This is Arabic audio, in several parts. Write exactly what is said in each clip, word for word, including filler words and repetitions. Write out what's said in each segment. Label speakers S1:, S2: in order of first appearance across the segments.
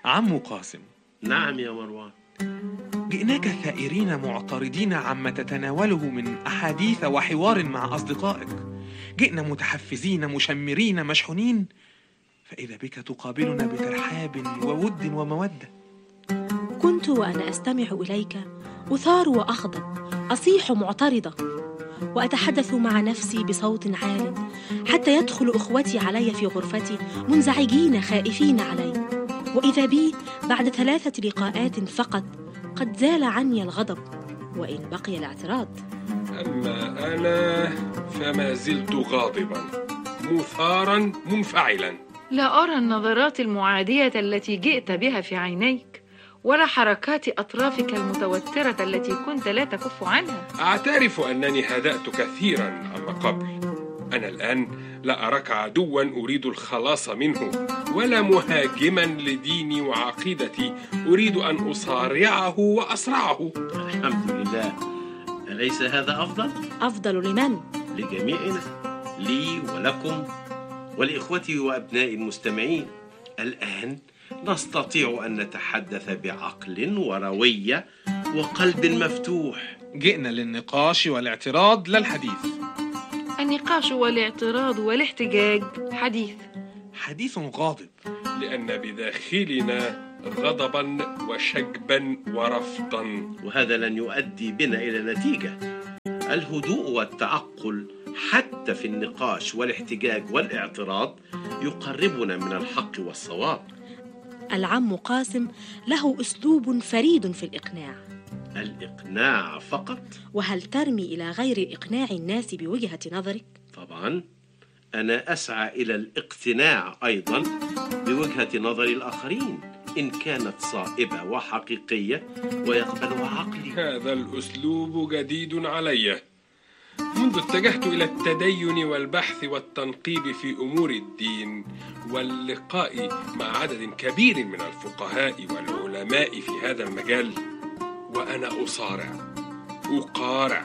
S1: عم قاسم.
S2: نعم يا مروان.
S1: جئناك ثائرين معترضين عما تتناوله من أحاديث وحوار مع أصدقائك. جئنا متحفزين مشمرين مشحونين، فإذا بك تقابلنا بترحاب وود ومودة.
S3: كنت وأنا أستمع إليك أثار وأغضب، أصيح معترضة، وأتحدث مع نفسي بصوت عال، حتى يدخل أخوتي علي في غرفتي منزعجين خائفين علي، وإذا بي بعد ثلاثة لقاءات فقط قد زال عني الغضب، وإن بقي الاعتراض.
S4: أما أنا فما زلت غاضبا مثارا منفعلا.
S5: لا أرى النظرات المعادية التي جئت بها في عينيك، ولا حركات أطرافك المتوترة التي كنت لا تكف عنها.
S4: أعترف أنني هدأت كثيرا عما قبل. أنا الآن لا أراك عدوا أريد الخلاص منه، ولا مهاجما لديني وعقيدتي أريد أن أصارعه وأصرعه.
S2: الحمد لله. أليس هذا أفضل؟
S3: أفضل لمن؟
S2: لجميعنا، لي ولكم ولإخوتي وأبناء المستمعين. الآن نستطيع أن نتحدث بعقل وروية وقلب مفتوح.
S1: جئنا للنقاش والاعتراض لا الحديث.
S5: النقاش والاعتراض والاحتجاج حديث
S1: حديث غاضب،
S4: لأن بداخلنا غضبا وشجبا ورفضا،
S2: وهذا لن يؤدي بنا إلى نتيجة. الهدوء والتعقل حتى في النقاش والاحتجاج والاعتراض يقربنا من الحق والصواب.
S3: العم قاسم له أسلوب فريد في الإقناع.
S2: الإقناع فقط؟
S3: وهل ترمي إلى غير إقناع الناس بوجهة نظرك؟
S2: طبعا، أنا أسعى إلى الاقتناع أيضا بوجهة نظر الآخرين إن كانت صائبة وحقيقية ويقبلها عقلي.
S4: هذا الأسلوب جديد علي. منذ اتجهت إلى التدين والبحث والتنقيب في أمور الدين واللقاء مع عدد كبير من الفقهاء والعلماء في هذا المجال، وأنا أصارع، أقارع،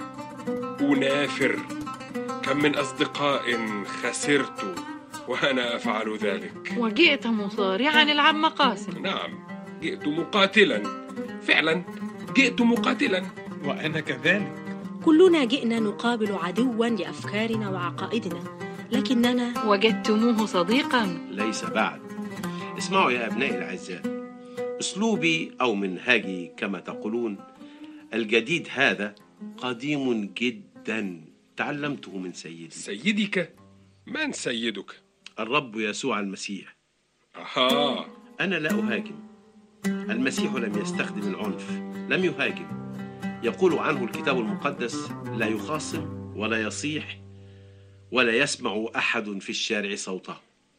S4: أنافر. كم من أصدقاء خسرت وأنا أفعل ذلك.
S5: وجئت مصارعا العم قاسم.
S4: نعم، جئت مقاتلا، فعلا جئت مقاتلا.
S1: وأنا كذلك.
S3: كلنا جئنا نقابل عدوا لأفكارنا وعقائدنا، لكننا
S5: وجدتموه صديقا.
S2: ليس بعد. اسمعوا يا أبنائي الأعزاء، أسلوبي أو منهاجي كما تقولون الجديد هذا قديم جدا، تعلمته من سيدي.
S4: سيدك؟ من سيدك؟
S2: الرب يسوع المسيح.
S4: أها.
S2: أنا لا أهاجم. المسيح لم يستخدم العنف، لم يهاجم. يقول عنه الكتاب المقدس: لا يخاصم ولا يصيح ولا يسمع أحد في الشارع صوته.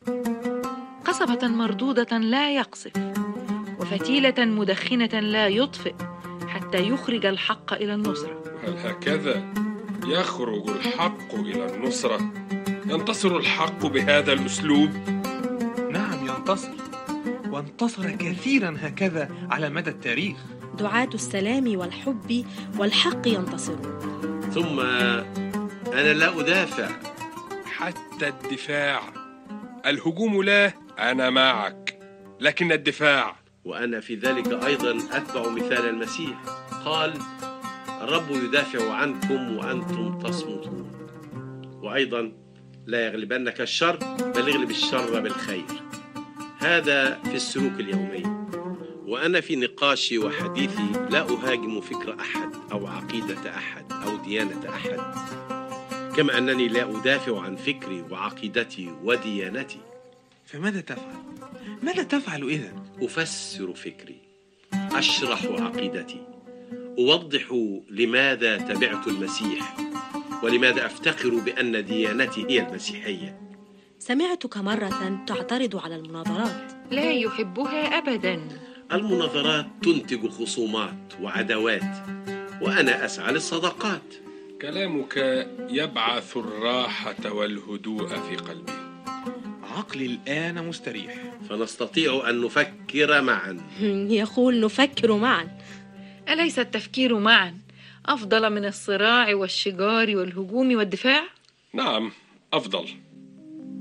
S5: قصبة مردودة لا يقصف، وفتيلة مدخنة لا يطفئ، حتى يخرج الحق إلى النصرة.
S4: هل هكذا يخرج الحق إلى النصرة؟ ينتصر الحق بهذا الأسلوب؟
S1: نعم ينتصر، وانتصر كثيرا هكذا على مدى التاريخ.
S3: دعاة السلام والحب والحق ينتصرون.
S2: ثم أنا لا أدافع.
S4: حتى الدفاع. الهجوم لا، أنا معك، لكن الدفاع.
S2: وأنا في ذلك أيضا أتبع مثال المسيح. قال: الرب يدافع عنكم وأنتم تصمتون. وأيضا: لا يغلبنك الشر بل اغلب الشر بالخير. هذا في السلوك اليومي. وأنا في نقاشي وحديثي لا أهاجم فكر أحد أو عقيدة أحد أو ديانة أحد، كما أنني لا أدافع عن فكري وعقيدتي وديانتي.
S1: فماذا تفعل؟ ماذا تفعل إذن؟
S2: أفسر فكري، أشرح عقيدتي، أوضح لماذا تبعت المسيح ولماذا أفتخر بأن ديانتي هي المسيحية.
S3: سمعتك مرة تعترض على المناظرات.
S5: لا يحبها أبدا.
S2: المناظرات تنتج خصومات وعداوات، وأنا أسعى للصداقات.
S4: كلامك يبعث الراحة والهدوء في قلبي.
S1: عقلي الآن مستريح،
S2: فنستطيع أن نفكر معا.
S3: يقول نفكر معا.
S5: أليس التفكير معا أفضل من الصراع والشجار والهجوم والدفاع؟
S4: نعم، أفضل.